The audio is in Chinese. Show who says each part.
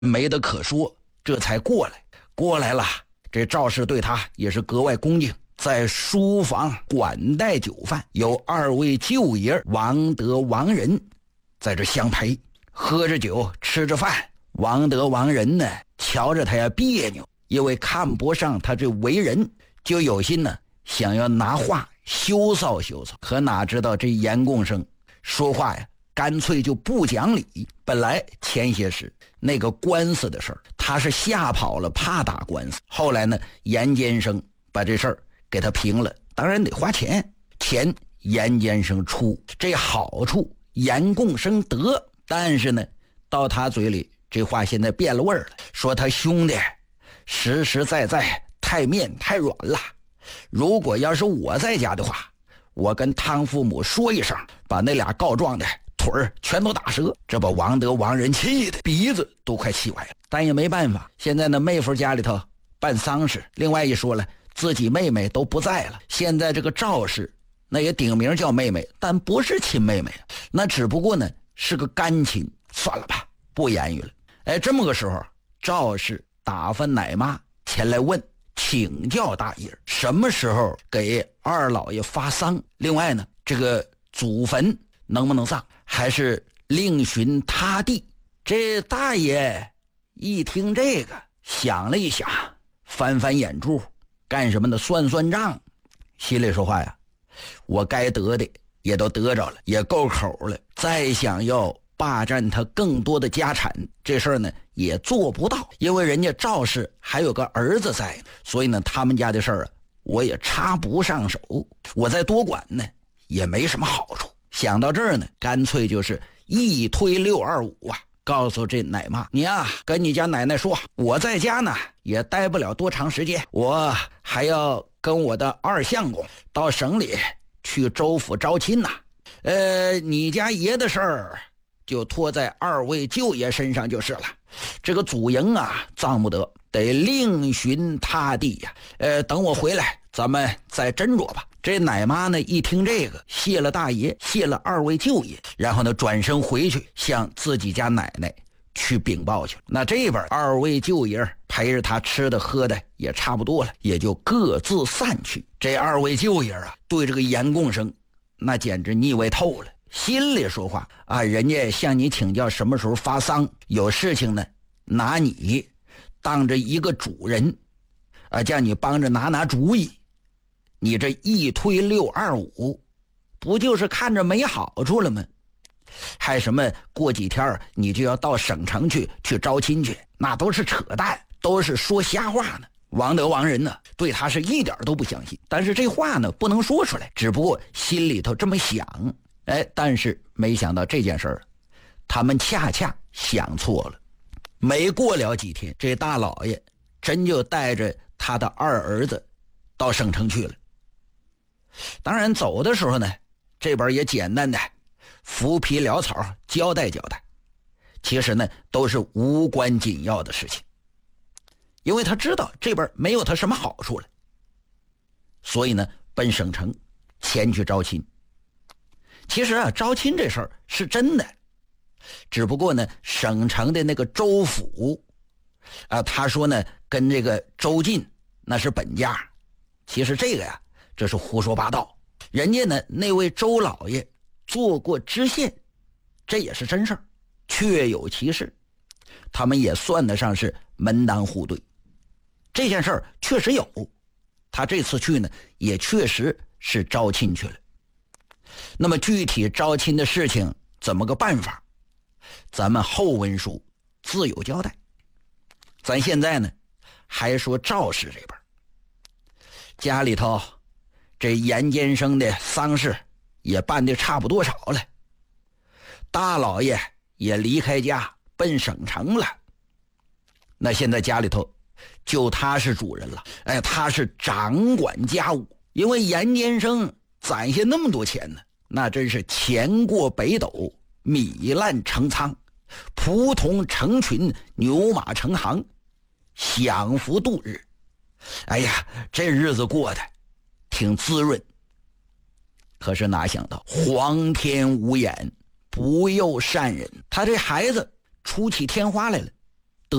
Speaker 1: 没得可说，这才过来了。这赵氏对他也是格外恭敬，在书房管待酒饭，有2位舅爷王德、王仁在这相陪，喝着酒，吃着饭。王德、王仁呢，瞧着他呀别扭，因为看不上他这为人，就有心呢想要拿话羞臊羞臊。可哪知道这严贡生说话呀，干脆就不讲理。本来前些时那个官司的事儿，他是吓跑了，怕打官司。后来呢，严监生把这事儿给他平了，当然得花钱，钱严监生出，这好处严贡生得。但是呢，到他嘴里这话现在变了味儿了，说他兄弟实实在在太面太软了。如果要是我在家的话，我跟汤父母说一声，把那俩告状的腿儿全都打折。这把王德、王仁气的鼻子都快气歪了。但也没办法，现在呢妹夫家里头办丧事，另外一说了，自己妹妹都不在了。现在这个赵氏那也顶名叫妹妹，但不是亲妹妹，那只不过呢是个干亲。算了吧，不言语了。这么个时候，赵氏打发奶妈前来问，请教大爷什么时候给二老爷发丧，另外呢这个祖坟能不能葬，还是另寻他地。这大爷一听这个，想了一想，翻翻眼珠，干什么呢？算算账，心里说话呀，我该得的也都得着了，也够口了，再想要霸占他更多的家产，这事儿呢也做不到。因为人家赵氏还有个儿子在，所以呢他们家的事儿我也插不上手，我再多管呢也没什么好处。想到这儿呢，干脆就是一推625啊，告诉这奶妈，你啊跟你家奶奶说，我在家呢也待不了多长时间，我还要跟我的二相公到省里去州府招亲呐。你家爷的事儿就托在2位舅爷身上就是了。这个祖营啊葬不得，得另寻他地呀。等我回来咱们再斟酌吧。这奶妈呢一听这个，谢了大爷，谢了2位舅爷，然后呢转身回去向自己家奶奶去禀报去了。那这边2位舅爷陪着他吃的喝的也差不多了，也就各自散去。这2位舅爷啊对这个严贡生那简直腻味透了，心里说话啊，人家向你请教什么时候发丧，有事情呢拿你当着一个主人啊，叫你帮着拿主意。你这一推625，不就是看着没好处了吗？还什么过几天你就要到省城去招亲去，那都是扯淡，都是说瞎话呢。王德、王仁呢对他是一点都不相信，但是这话呢不能说出来，只不过心里头这么想。但是没想到这件事儿他们恰恰想错了。没过了几天，这大老爷真就带着他的2儿子到省城去了。当然走的时候呢，这边也简单的浮皮潦草交代交代，其实呢都是无关紧要的事情。因为他知道这边没有他什么好处了，所以呢奔省城前去招亲。其实啊，招亲这事儿是真的，只不过呢省城的那个州府啊，他说呢跟这个周进那是本家，其实这个呀这是胡说八道。人家呢那位周老爷做过知县，这也是真事儿，确有其事，他们也算得上是门当户对。这件事儿确实有，他这次去呢也确实是招亲去了。那么具体招亲的事情怎么个办法，咱们后文书自有交代。咱现在呢还说赵氏这边家里头，这严监生的丧事也办得差不多少了，大老爷也离开家奔省城了。那现在家里头就他是主人了，他是掌管家务。因为严监生攒下那么多钱呢，那真是钱过北斗，米烂成仓，仆从成群，牛马成行，享福度日。哎呀，这日子过得挺滋润。可是哪想到皇天无眼，不佑善人，他这孩子出起天花来了。